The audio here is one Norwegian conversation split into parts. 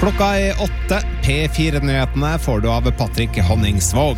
Klokka 8. P4-nyhetene får du av Patrick Honningsvåg.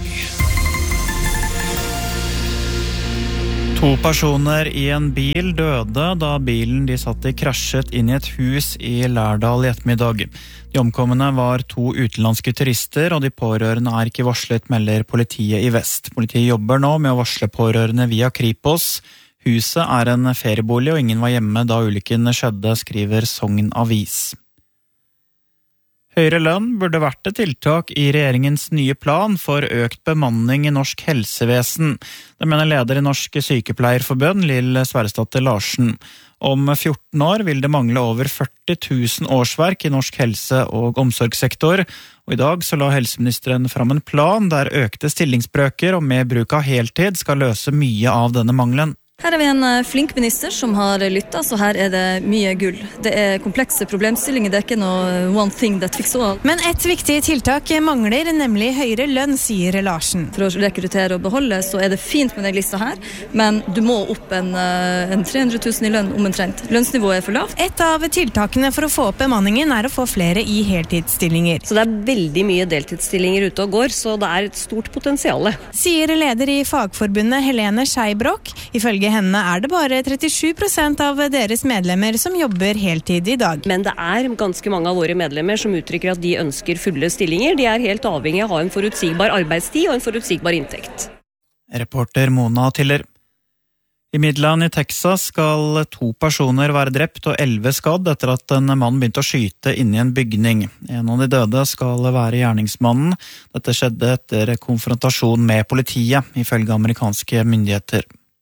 2 personer i en bil døde da bilen de satt i krasjet inn i et hus i Lærdal i ettermiddag. De omkomne var 2 utenlandske turister, og de pårørende er ikke varslet, melder politiet i Vest. Politiet jobber nå med å varsle pårørende via Kripos. Huset er en feriebolig, og ingen var hjemme da ulykken skjedde, skriver Sogn Avis. Høyere lønn burde vært et tiltak i regjeringens nye plan for økt bemanning i norsk helsevesen. Det mener leder i Norsk Sykepleierforbund, Lill Sverresdatter Larsen. Om 14 år vil det mangle over 40 000 årsverk i norsk helse- og omsorgssektor. Og i dag så la helseministeren fram en plan der økte stillingsbrøker og mer bruk av heltid skal løse mye av denne mangelen. Her er vi en flink minister som har lyttet, så her er det mye gull. Det er komplekse problemstillinger, det er ikke noe one thing that fix all. Men et viktig tiltak mangler, nemlig høyere lønn, sier Larsen. For å rekruttere og beholde, så er det fint med den lista her, men du må opp en 300 000 i lønn omtrent. Lønnsnivået er for lavt. Et av tiltakene for å få opp bemanningen er å få flere i heltidsstillinger. Så det er veldig mye deltidsstillinger ute og går, så det er et stort potensial. Sier leder i Fagforbundet Helene Skeibrok. Ifølge henne er det bare 37% av deres medlemmer som jobber heltid i dag. Men det er ganske mange av våre medlemmer som uttrykker at de ønsker fulle stillinger. De er helt avhengig av å ha en forutsigbar arbeidstid og en forutsigbar inntekt. Reporter Mona Tiller. I Midland i Texas skal 2 personer være drept og 11 skadd etter at en mann begynte å skyte inne i en bygning. En av de døde skal være gjerningsmannen. Dette skjedde etter konfrontasjon med politiet, ifølge amerikanske myndigheter.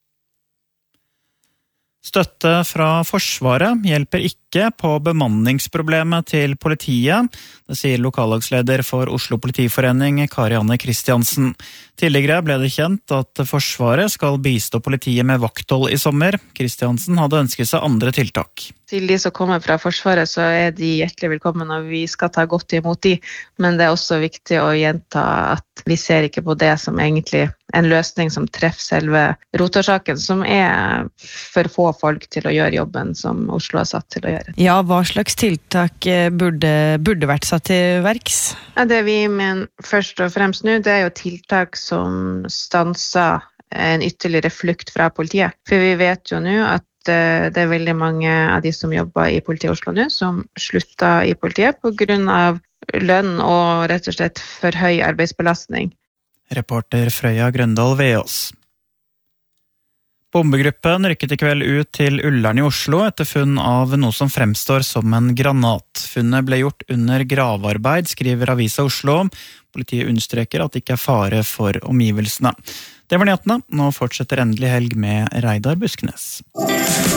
Støtte fra Forsvaret hjelper ikke på bemanningsproblemet til politiet, det sier lokallagsleder for Oslo Politiforening, Kari-Anne Kristiansen. Tidligere ble det kjent at Forsvaret skal bistå politiet med vakthold i sommer. Kristiansen hadde ønsket seg andre tiltak. Til de som kommer fra Forsvaret, så er de hjertelig velkommen, og vi skal ta godt imot de. Men det er også viktig å gjenta at vi ser ikke på det som egentlig en løsning som treffer selve rotorsaken, som er for få folk til å gjøre jobben som Oslo har satt til å gjøre. Ja, hva slags tiltak burde vært satt til verks? Ja, det vi mener først og fremst nå, det er jo tiltak som stanser en ytterligere flukt fra politiet. For vi vet jo nå at det er veldig mange av de som jobber i politiet i Oslo nå, som slutter i politiet på grunn av lønn og rett og slett for høy arbeidsbelastning. Reporter Frøya Grøndal Veås. Bombegruppen rykket i kveld ut til Ullern i Oslo etter funn av noe som fremstår som en granat. Funnet ble gjort under gravarbeid, skriver Avisa Oslo. Politiet understreker at det ikke er fare for omgivelsene. Det var nyhetene. Nå fortsetter endelig helg med Reidar Busknes.